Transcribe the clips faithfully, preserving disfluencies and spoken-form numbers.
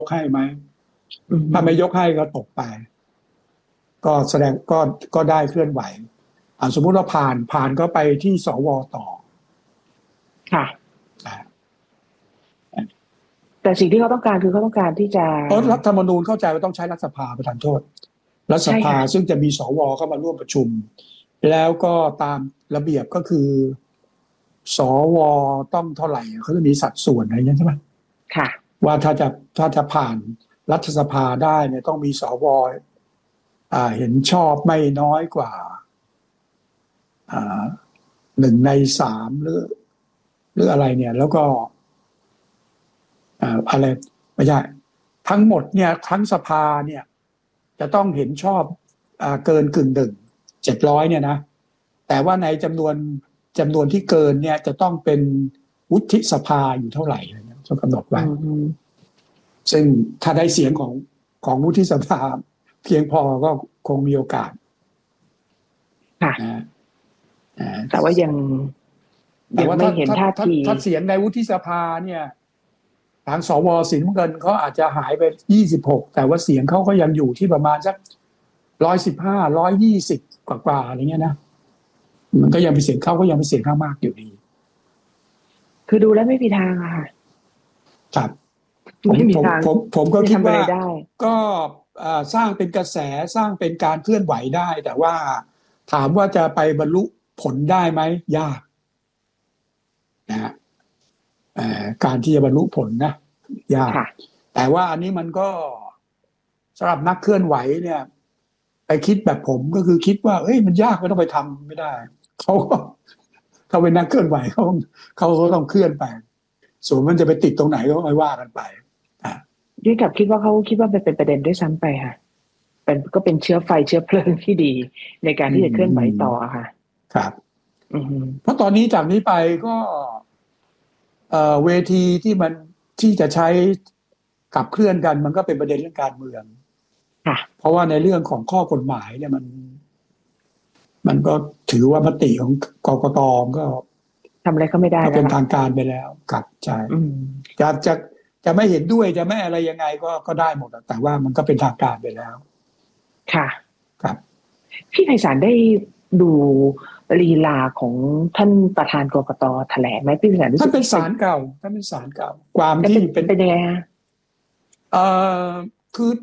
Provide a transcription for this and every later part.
ให้ไหมถ้าไม่ยกให้ก็ตกไปก็แสดงก็ก็ได้เคลื่อนไหวอ่าสมมุติว่าผ่านผ่านก็ไปที่สวต่อค่ะแต่สิ่งที่เขาต้องการคือเขาต้องการที่จะเพราะรัฐธรรมนูญเข้าใจว่าต้องใช้รัฐสภาประทานโทษรัฐสภาซึ่งจะมีสวเข้ามาร่วมประชุมแล้วก็ตามระเบียบก็คือสวต้องเท่าไหร่เขาจะมีสัดส่วนอะไรอย่างนี้ใช่ไหมค่ะว่าถ้าจะถ้าจะผ่านรัฐสภาได้เนี่ยต้องมีสวอ่าเห็นชอบไม่น้อยกว่าอ่าหนึ่งในสามหรือหรืออะไรเนี่ยแล้วก็อ่าอะไรไม่ใช่ทั้งหมดเนี่ยทั้งสภาเนี่ยจะต้องเห็นชอบอ่าเกินกึ่งหนึ่งเจ็ดร้อยเนี่ยนะแต่ว่าในจำนวนจำนวนที่เกินเนี่ยจะต้องเป็นวุฒิสภาอยู่เท่าไหร่เนี่ยต้องกำหนดไว้ซึ่งถ้าได้เสียงของของวุฒิสภาเพียงพอก็คงมีโอกาสค่ะแต่ว่ายังยังไม่เห็นท่าทีถ้าเสียงในวุฒิสภาเนี่ยทางสวสีน้ำเงินเขาอาจจะหายไปยี่สิบหกแต่ว่าเสียงเขาก็ยังอยู่ที่ประมาณสักร้อยสิบห้าร้อยยี่สิบกว่าๆอะไรเงี้ยนะมันก็ยังเป็นเสียงเขาก็ยังเป็นเสียงข้างมากอยู่ดีคือดูแล้วไม่มีทางอะค่ะครับไม่มีทางผมผมก็คิดว่าก็สร้างเป็นกระแสสร้างเป็นการเคลื่อนไหวได้แต่ว่าถามว่าจะไปบรรลุผลได้ไหมยากนะฮะการที่จะบรรลุผลนะยากแต่ว่าอันนี้มันก็สำหรับนักเคลื่อนไหวเนี่ยไปคิดแบบผมก็คือคิดว่าเอ้ยมันยากไม่ต้องไปทำไม่ได้เขาก็เขาเป็นนักเคลื่อนไหวเขาเขาเขาต้องเคลื่อนไปส่วนมันจะไปติดตรงไหนก็ไม่ว่ากันไปอ่ะด้วยกับคิดว่าเขาคิดว่าเป็นประเด็นด้วยซ้ำไปค่ะเป็นก็เป็นเชื้อไฟเชื้อเพลิงที่ดีในการที่จะเคลื่อนไหวต่อค่ะครับเพราะตอนนี้จากนี้ไปก็เอ่อเวทีที่มันที่จะใช้ขับเคลื่อนกันมันก็เป็นประเด็นเรื่องการเมืองเพราะว่าในเรื่องของข้อกฎหมายเนี่ยมันมันก็ถือว่ามติของกกตก็ทำอะไรก็ไม่ได้ก็เป็นทางการไปแล้วครับใช่จะจะจะไม่เห็นด้วยจะไม่อะไรยังไงก็ก็ได้หมดแต่ว่ามันก็เป็นทางการไปแล้วค่ะครับพี่ไพศาลได้ดูลีลาของท่านประธานกกตแถลงไหมพี่ไพศาลท่านเป็นศาลเก่าท่านเป็นศาลเก่าความที่เป็นเป็นยังไงเอ่อคือ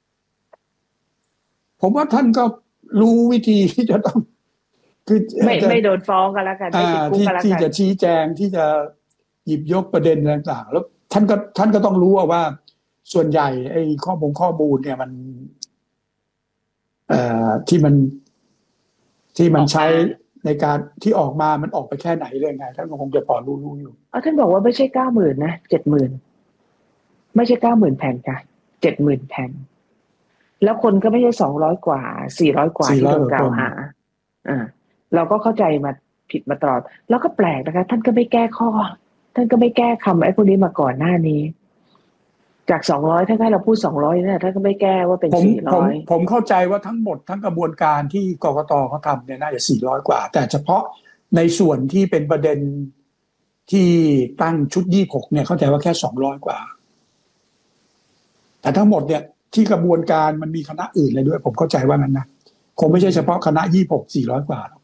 ผมว่าท่านก็รู้วิธีที่จะต้องคือไม่ไม่โดนฟ้องกันแล้วกันไม่ติดคุกกันแล้วกันที่จะชี้แจงที่จะหยิบยกประเด็นต่างๆแล้วท่านก็ท่านก็ต้องรู้ว่าส่วนใหญ่ไอ้ข้อมูลข้อมูลเนี่ยมันเอ่อที่มันที่มันใช้ในการที่ออกมามันออกไปแค่ไหนเลยไงท่านคงจะพอรู้รู้อยู่อ๋อท่านบอกว่าไม่ใช่เก้าหมื่นนะเจ็ดหมื่นไม่ใช่เก้าหมื่นแผ่นค่ะเจ็ดหมื่นแผ่นแล้วคนก็ไม่ใช่สองร้อยกว่าสี่ร้อยกว่าที่โดนกล่าวหาอ่าเราก็เข้าใจมาผิดมาตลอดแล้วก็แปลกนะคะท่านก็ไม่แก้ข้อท่านก็ไม่แก้คำไอ้พวกนี้มาก่อนหน้านี้จากสองร้อยท่านให้เราพูดสองร้อยเนี่ยท่านก็ไม่แก้ว่าเป็นสี่ร้อยผมเข้าใจว่าทั้งหมดทั้งกระบวนการที่กกตเขาทำเนี่ยน่าจะสี่ร้อยกว่าแต่เฉพาะในส่วนที่เป็นประเด็นที่ตั้งชุดยี่สิบหกเนี่ยเข้าใจว่าแค่สองร้อยกว่าแต่ทั้งหมดเนี่ยที่กระบวนการมันมีคณะอื่นเลยด้วยผมเข้าใจว่านั้นนะคงไม่ใช่เฉพาะคณะยี่สิบหก สี่ร้อยกว่าหรอก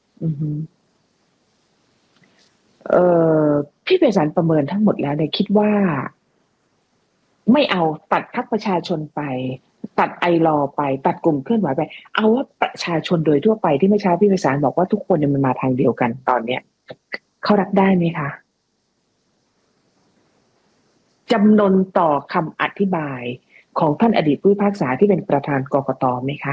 เอ่อพี่ไพศาลประเมินทั้งหมดแล้วเนี่ยคิดว่าไม่เอาตัดพรรคประชาชนไปตัดไอรอไปตัดกลุ่มเคลื่อนไหวไปเอาว่าประชาชนโดยทั่วไปที่เมื่อเช้าพี่ไพศาลบอกว่าทุกคนเนี่ยมันมาทางเดียวกันตอนเนี้ยเขารับได้ไหมคะจำนนต่อคำอธิบายของท่านอดีตผู้พิพากษาที่เป็นประธานกกตไหมคะ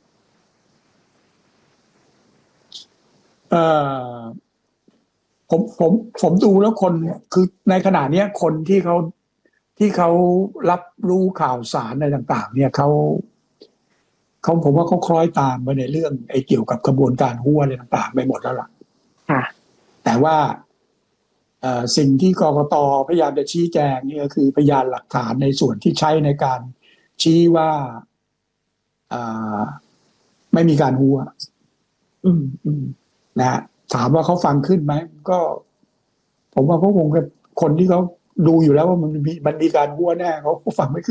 เอ่อผมผมผมดูแล้วคนคือในขณะนี้คนที่เขาที่เขารับรู้ข่าวสารอะไรต่างๆเนี่ยเขาเขาผมว่าเขาคล้อยตามไปในเรื่องไอ้เกี่ยวกับกระบวนการหัวอะไรต่างๆไปหมดแล้วล่ะค่ะแต่ว่าเอ่อสิ่งที่กกตพยายามจะชี้แจงนี่ก็คือพยานหลักฐานในส่วนที่ใช้ในการชี้ว่าอ่าไม่มีการหัวอืมอืมนะฮะถามว่าเขาฟังขึ้นไหมก็ผมว่าเขาคงเป็นคนที่เขาดูอยู่แล้วว่ามันมีมันมีการหัวแน่เขาฟังไม่